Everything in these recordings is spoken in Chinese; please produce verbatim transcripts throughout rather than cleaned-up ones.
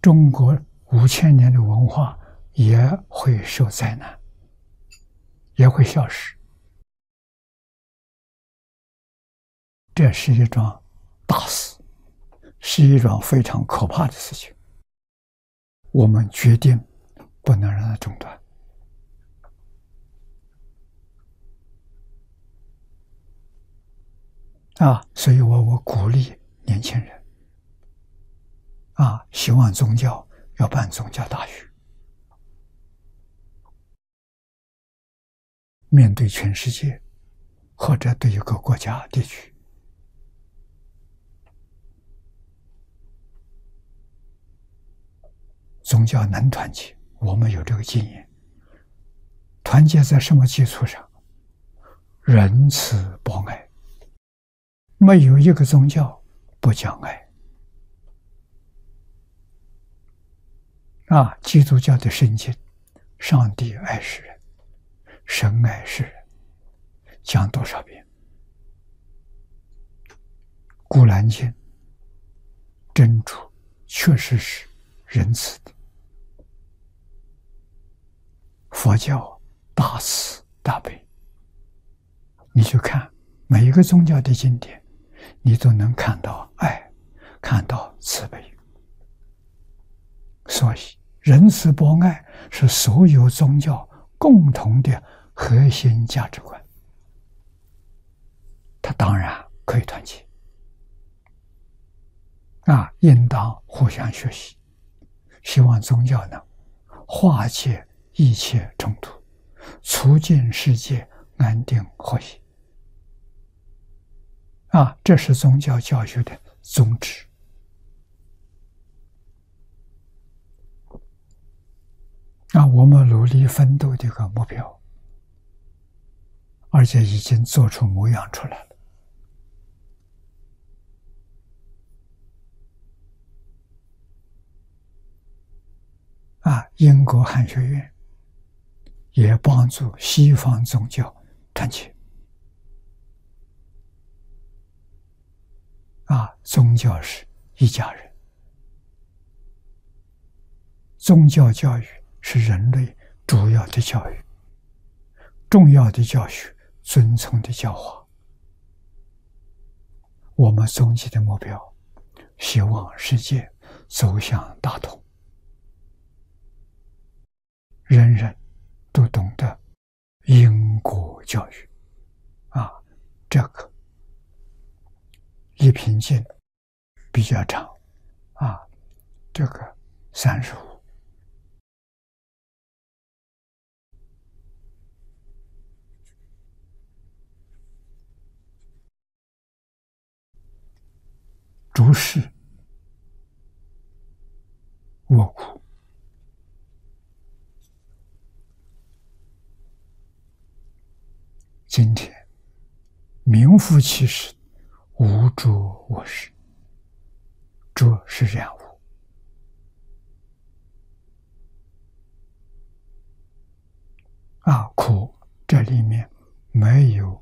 中国五千年的文化也会受灾难，也会消失。这是一桩大事，是一桩非常可怕的事情。我们决定不能让它中断。啊，所以我我鼓励年轻人，啊，希望宗教要办宗教大学，面对全世界，或者对一个国家地区，宗教能团结，我们有这个经验。团结在什么基础上？仁慈博爱。没有一个宗教不讲爱。啊，基督教的圣经，上帝爱世人，神爱世人，讲多少遍？古兰经，真主确实是仁慈的。佛教大慈大悲，你去看每一个宗教的经典，你都能看到爱，看到慈悲。所以仁慈博爱是所有宗教共同的核心价值观，它当然可以团结，啊，应当互相学习，希望宗教能化解一切冲突，促进世界安定和谐。啊，这是宗教教育的宗旨。啊，我们努力奋斗的一个目标，而且已经做出模样出来了。啊，英国汉学院也帮助西方宗教团结。啊，宗教是一家人，宗教教育是人类主要的教育，重要的教学，遵从的教化。我们终极的目标，希望世界走向大同，人人都懂得因果教育。啊，这个一品经比较长，啊，这个三十五。诸事我苦，今天名副其实，无诸我事。诸是染污，啊，苦这里面没有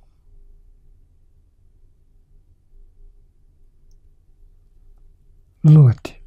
乐的